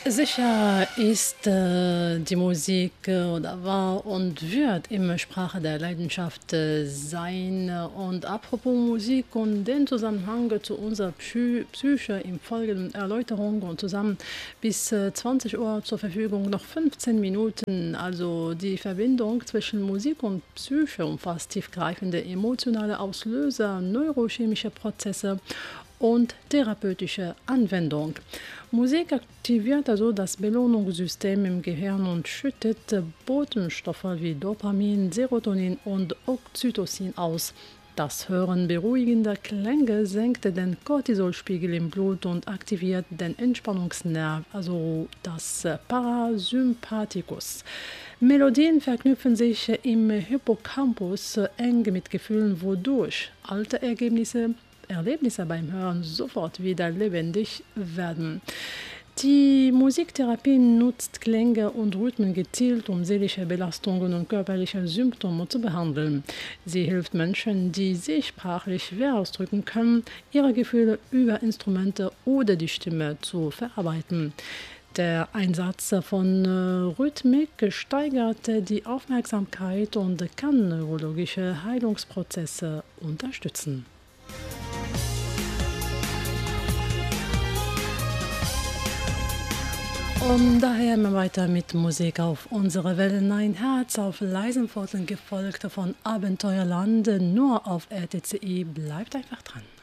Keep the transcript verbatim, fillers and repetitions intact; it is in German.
Sicher ist äh, die Musik äh, oder war und wird immer Sprache der Leidenschaft äh, sein. Und apropos Musik und den Zusammenhang zu unserer Psy Psyche im folgenden Erläuterung und zusammen bis äh, zwanzig Uhr zur Verfügung noch fünfzehn Minuten. Also die Verbindung zwischen Musik und Psyche umfasst tiefgreifende emotionale Auslöser, neurochemische Prozesse und therapeutische Anwendung. Musik aktiviert also das Belohnungssystem im Gehirn und schüttet Botenstoffe wie Dopamin, Serotonin und Oxytocin aus. Das Hören beruhigender Klänge senkt den Cortisolspiegel im Blut und aktiviert den Entspannungsnerv, also das Parasympathikus. Melodien verknüpfen sich im Hippocampus eng mit Gefühlen, wodurch alte Ergebnisse Erlebnisse beim Hören sofort wieder lebendig werden. Die Musiktherapie nutzt Klänge und Rhythmen gezielt, um seelische Belastungen und körperliche Symptome zu behandeln. Sie hilft Menschen, die sich sprachlich schwer ausdrücken können, ihre Gefühle über Instrumente oder die Stimme zu verarbeiten. Der Einsatz von äh, Rhythmik steigert die Aufmerksamkeit und kann neurologische Heilungsprozesse unterstützen. Und daher immer weiter mit Musik auf unsere Wellen. Ein Herz auf leisen Pfoten gefolgt von Abenteuerland, nur auf R T C I. Bleibt einfach dran.